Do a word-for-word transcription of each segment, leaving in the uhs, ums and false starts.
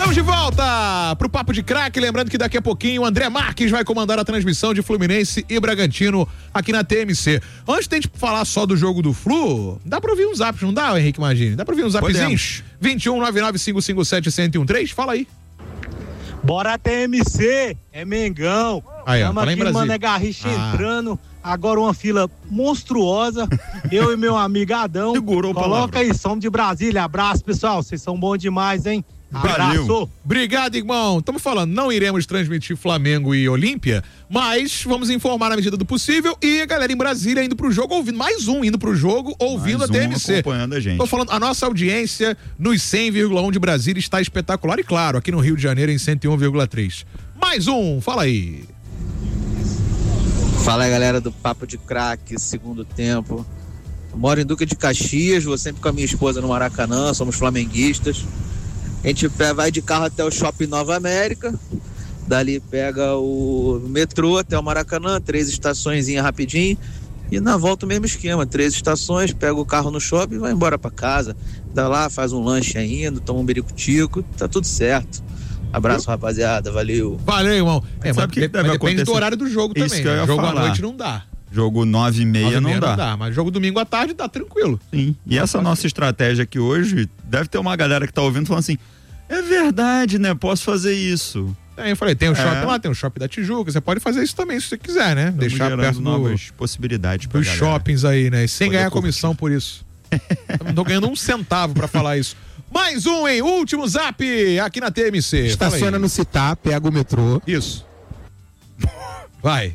Estamos de volta pro Papo de Craque, lembrando que daqui a pouquinho o André Marques vai comandar a transmissão de Fluminense e Bragantino aqui na T M C. Antes de a gente falar só do jogo do Flu, dá pra ouvir uns zaps, não dá, Henrique Magini? Dá pra ouvir uns zapzinhos? vinte e um, nove nove cinco cinco sete, um zero um três, fala aí. Bora T M C, é Mengão. Aí, ó, Tamo fala em aqui, Brasília. Mané Garrincha Ah. entrando. Agora uma fila monstruosa. Eu e meu amigo Adão. Segurou a Coloca palavra. aí, som de Brasília. Abraço, pessoal. Vocês são bons demais, hein? Abraço. Valeu. Obrigado, irmão. Estamos falando, não iremos transmitir Flamengo e Olímpia, mas vamos informar na medida do possível e a galera em Brasília indo pro jogo, ouvindo, mais um indo pro jogo, ouvindo Mais a T um M C. acompanhando a gente. Tô falando, a nossa audiência nos cem vírgula um de Brasília está espetacular e claro, aqui no Rio de Janeiro em cento e um vírgula três. Mais um, fala aí. Fala aí, galera do Papo de Craque, segundo tempo. Eu moro em Duque de Caxias, vou sempre com a minha esposa no Maracanã, somos flamenguistas. A gente pe- vai de carro até o Shopping Nova América, dali pega o metrô até o Maracanã, três estaçõezinhas rapidinho, e na volta o mesmo esquema, três estações, pega o carro no shopping e vai embora pra casa. Dá lá, faz um lanche ainda, toma um biricutico, tá tudo certo. Abraço, rapaziada, valeu. Valeu, irmão. É, mas, Sabe o que de- deve mas depende do acontecer? horário do jogo Isso também. que eu né? ia Jogo à falar. noite não dá. Jogo nove e meia Nove e não meia dá. não dá, mas jogo domingo à tarde dá tranquilo. Sim. E essa nossa estratégia aqui hoje, deve ter uma galera que tá ouvindo falando assim, é verdade, né? Posso fazer isso. Aí eu falei, tem o É. shopping lá, tem o shopping da Tijuca, você pode fazer isso também se você quiser, né? Estamos Deixar gerando perto do, novas possibilidades pra dos galera. shoppings aí, né? E sem Poder ganhar curtir. comissão por isso. Eu não tô ganhando um centavo pra falar isso. Mais um, hein? Último zap aqui na T M C. Fala aí. Estaciona no Citar, pega o metrô. Isso. Vai.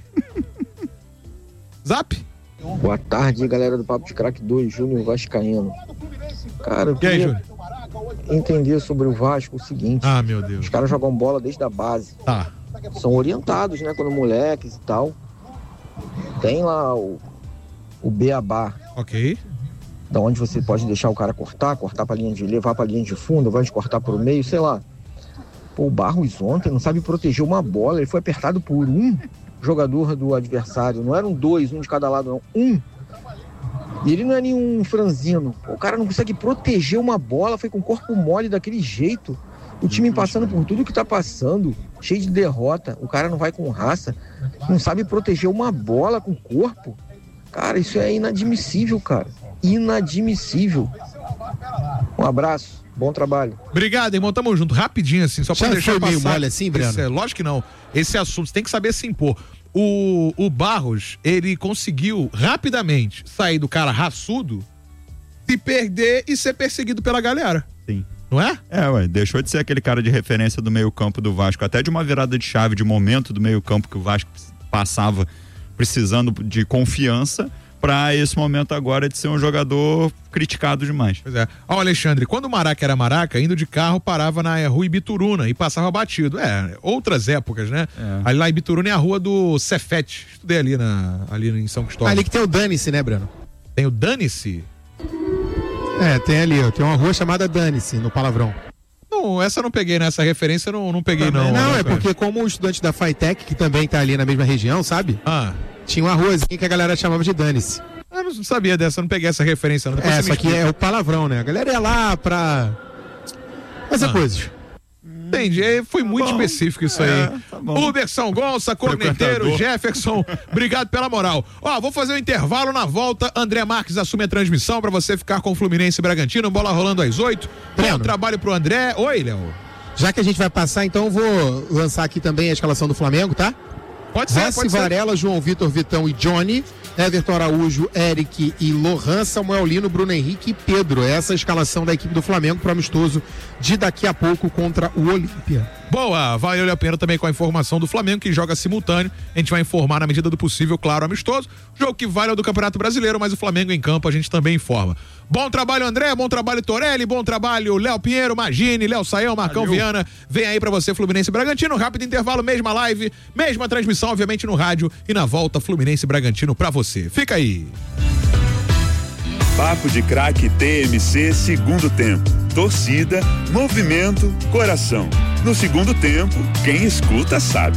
Zap? Boa tarde, galera do Papo de Craque dois, Júnior Vascaíno. Cara, eu E aí, queria Júnior? entender sobre o Vasco o seguinte. Ah, meu Deus. Os caras jogam bola desde a base. Tá. São orientados, né, quando moleques e tal. Tem lá o, o beabá, Ok. da onde você pode deixar o cara cortar, cortar pra linha de, levar pra linha de fundo, vai cortar pro meio, sei lá. Pô, o Barros ontem não sabe proteger uma bola, ele foi apertado por um jogador do adversário, não eram dois, um de cada lado, não, um. E ele não é nenhum franzino. O cara não consegue proteger uma bola, foi com o corpo mole daquele jeito. O time passando por tudo que tá passando, cheio de derrota, o cara não vai com raça, não sabe proteger uma bola com o corpo. Cara, isso é inadmissível, cara. Inadmissível. Um abraço, bom trabalho. Obrigado, irmão. Tamo junto. Rapidinho, assim, só pra Já deixar foi meio passar. mole assim, Breno? Esse é, lógico que não. Esse assunto, você tem que saber se impor. O, o Barros, ele conseguiu rapidamente sair do cara raçudo, se perder e ser perseguido pela galera. Sim. Não é? É, ué, deixou de ser aquele cara de referência do meio-campo do Vasco, até de uma virada de chave, de momento do meio-campo que o Vasco passava precisando de confiança, pra esse momento agora de ser um jogador criticado demais. Pois é. Ó, Alexandre, quando o Maraca era Maraca, indo de carro, parava na rua Ibituruna e passava batido. É, outras épocas, né? É. Ali lá em Ibituruna é a rua do Cefete. Estudei ali, na, ali em São Cristóvão. Ali que tem o Dane-se, né, Breno? Tem o Dane-se? É, tem ali, ó. Tem uma rua chamada Dane-se, no Palavrão. Não, essa eu não peguei, né? Essa referência eu não, não peguei, não. Não, né, é cara? porque como o estudante da Fitec, que também tá ali na mesma região, sabe? Ah, Tinha uma ruazinha que a galera chamava de Dane-se. eu não sabia dessa, eu não peguei essa referência, não. Depois É, você me só que explica. é o palavrão, né? A galera ia lá pra fazer Ah. coisas. Entendi, é, foi muito bom. específico isso aí. É, tá bom. Uberson Gonça, corneteiro, Frequentador. Jefferson, obrigado pela moral. Ó, vou fazer um intervalo na volta. André Marques assume a transmissão pra você ficar com o Fluminense e Bragantino. Bola rolando às oito. Bom Breno. trabalho pro André. Oi, Léo. Já que a gente vai passar, então eu vou lançar aqui também a escalação do Flamengo, tá? Pode ser, Rossi, pode ser. Varela, João Vitor, Vitão e Johnny, Everton Araújo, Eric e Lohan, Samuel Lino, Bruno Henrique e Pedro. Essa é a escalação da equipe do Flamengo pro amistoso de daqui a pouco contra o Olímpia. Boa, valeu a pena também com a informação do Flamengo, que joga simultâneo. A gente vai informar na medida do possível, claro, amistoso. Jogo que vale é o do Campeonato Brasileiro, mas o Flamengo em campo a gente também informa. Bom trabalho, André, bom trabalho, Torelli, bom trabalho, Léo Pinheiro, Magine, Léo Saião, Marcão Valeu. Viana. Vem aí pra você, Fluminense e Bragantino. Rápido intervalo, mesma live, mesma transmissão, obviamente no rádio. E na volta, Fluminense e Bragantino pra você. Fica aí. Papo de Craque T M C segundo tempo. Torcida, movimento, coração. No segundo tempo, quem escuta sabe.